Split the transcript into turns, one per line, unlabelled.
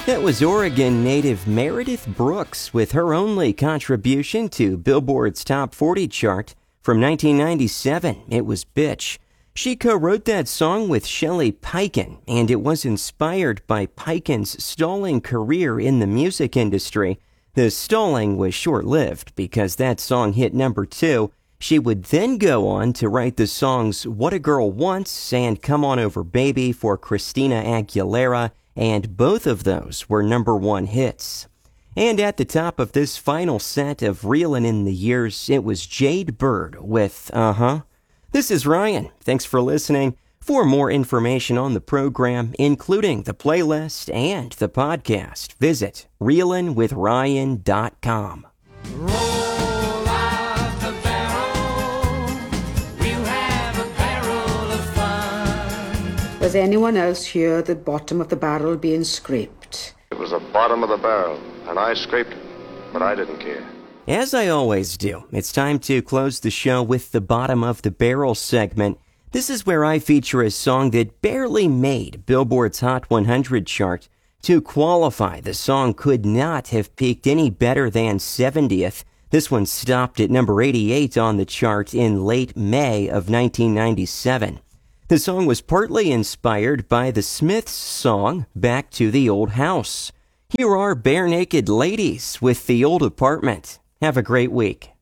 That was Oregon native Meredith Brooks with her only contribution to Billboard's Top 40 chart from 1997. It was Bitch. She co-wrote that song with Shelley Peiken, and it was inspired by Peiken's stalling career in the music industry. The stalling was short-lived because that song hit number 2. She would then go on to write the songs What a Girl Wants and Come On Over Baby for Christina Aguilera, and both of those were number 1 hits. And at the top of this final set of Reelin' in the Years, it was Jade Bird with This is Ryan. Thanks for listening. For more information on the program, including the playlist and the podcast, visit reelinwithryan.com.
Roll out the barrel, we'll have a barrel of fun.
Does anyone else hear the bottom of the barrel being scraped?
It was the bottom of the barrel, and I scraped it, but I didn't care.
As I always do, it's time to close the show with the bottom of the barrel segment. This is where I feature a song that barely made Billboard's Hot 100 chart. To qualify, the song could not have peaked any better than 70th. This one stopped at number 88 on the chart in late May of 1997. The song was partly inspired by the Smiths' song, Back to the Old House. Here are Bare Naked Ladies with The Old Apartment. Have a great week.